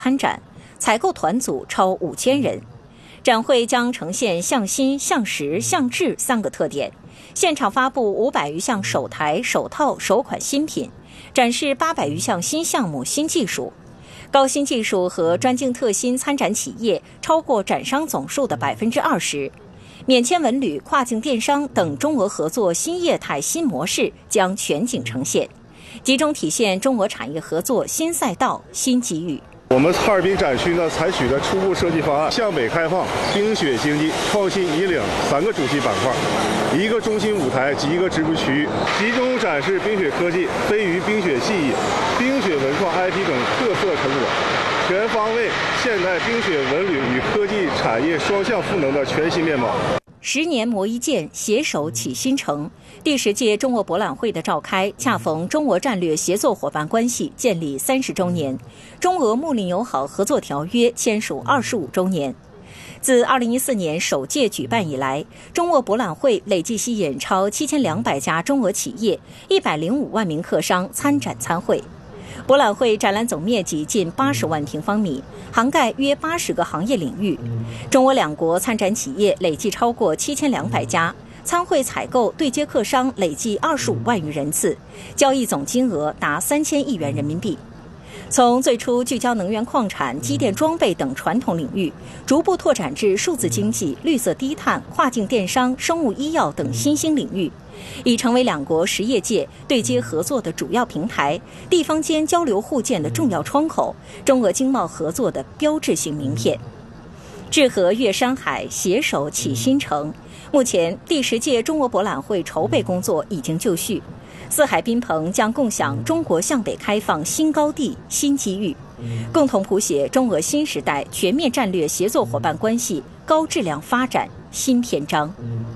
参展，采购团组超5000人。展会将呈现向新、向实、向质3个特点，现场发布500余项首台、首套、首款新品，展示800余项新项目、新技术。高新技术和专精特新参展企业超过展商总数的20%，免签文旅、跨境电商等中俄合作新业态新模式将全景呈现，集中体现中俄产业合作新赛道、新机遇。 我们哈尔滨展区呢，采取了初步设计方案，向北开放、冰雪经济、创新引领3个主题板块，1个中心舞台及1个直播区域，集中展示冰雪科技、飞鱼冰雪技艺、冰雪文创 IP 等特色成果，全方位现代冰雪文旅与科技产业双向赋能的全新面貌。 10年磨一剑，携手启新城。第10届中俄博览会的召开，恰逢中俄战略协作伙伴关系建立30周年，中俄睦邻友好合作条约签署25周年。自2014年首届举办以来，中俄博览会累计吸引超7200家中俄企业，105万名客商参展参会。博览会展览总面积近80万平方米，涵盖约80个行业领域。中俄两国参展企业累计超过7200家，参会采购对接客商累计25万余人次，交易总金额达3000亿元人民币。从最初聚焦能源矿产、机电装备等传统领域，逐步拓展至数字经济、绿色低碳、跨境电商、生物医药等新兴领域，已成为两国实业界对接合作的主要平台，地方间交流互鉴的重要窗口，中俄经贸合作的标志性名片。志合越山海，携手启新城。目前，第10届中俄博览会筹备工作已经就绪，四海宾朋将共享中国向北开放新高地、新机遇，共同谱写中俄新时代全面战略协作伙伴关系高质量发展新篇章。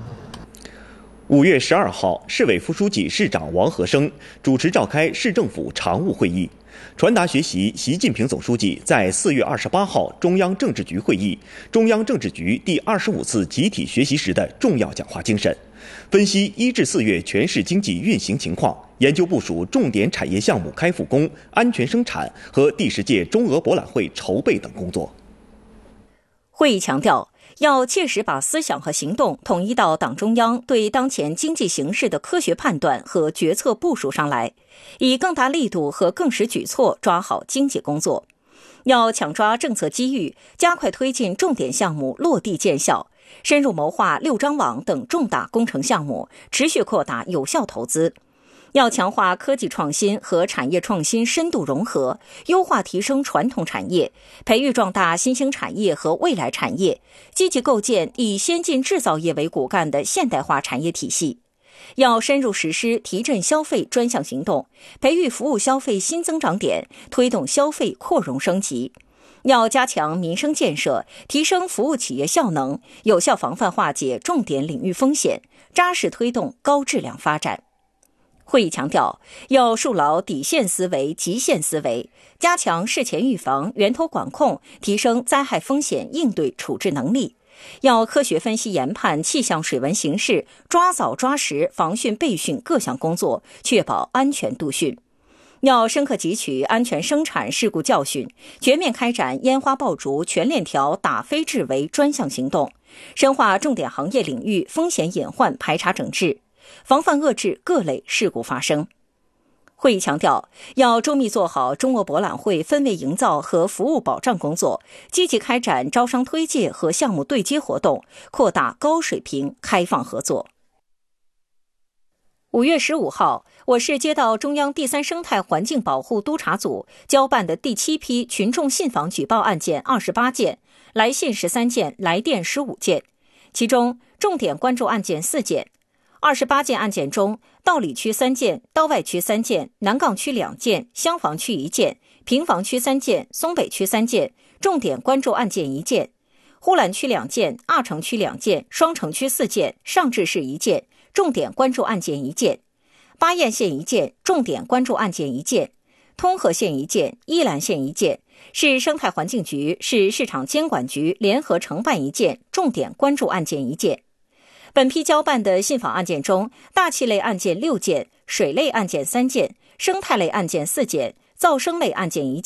5月12号，市委副书记、市长王和生主持召开市政府常务会议，传达学习习近平总书记在4月28号中央政治局会议、中央政治局第25次集体学习时的重要讲话精神，分析1至4月全市经济运行情况，研究部署重点产业项目开复工、安全生产和第10届中俄博览会筹备等工作。 会议强调，要切实把思想和行动统一到党中央对当前经济形势的科学判断和决策部署上来，以更大力度和更实举措抓好经济工作。要抢抓政策机遇，加快推进重点项目落地见效，深入谋划6张网等重大工程项目，持续扩大有效投资。要强化科技创新和产业创新深度融合，优化提升传统产业，培育壮大新兴产业和未来产业，积极构建以先进制造业为骨干的现代化产业体系。要深入实施提振消费专项行动，培育服务消费新增长点，推动消费扩容升级。要加强民生建设，提升服务企业效能，有效防范化解重点领域风险，扎实推动高质量发展。会议强调，要树牢底线思维、极限思维，加强事前预防、源头管控，提升灾害风险应对处置能力。要科学分析研判气象水文形势，抓早抓实防汛备汛各项工作，确保安全度汛。要深刻汲取安全生产事故教训，全面开展烟花爆竹全链条打非治为专项行动，深化重点行业领域风险隐患排查整治，防范遏制各类事故发生。会议强调，要周密做好中俄博览会氛围营造和服务保障工作，积极开展招商推介和项目对接活动，扩大高水平开放合作。5月15号，我市接到中央第3生态环境保护督察组交办的第7批群众信访举报案件28件，来信13件，来电15件，其中重点关注案件4件。28件案件中，道里区3件，道外区3件，南岗区2件，厢房区1件，平房区3件，松北区3件，重点关注案件1件；呼兰区2件，阿城区2件，双城区4件，上志市1件，重点关注案件1件；巴彦县1件，重点关注案件1件；通河县1件，依兰县1件，市生态环境局、市市场监管局联合承办1件，重点关注案件1件。本批交办的信访案件中，大气类案件6件，水类案件3件，生态类案件4件，噪声类案件1件，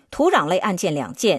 土壤类案件2件，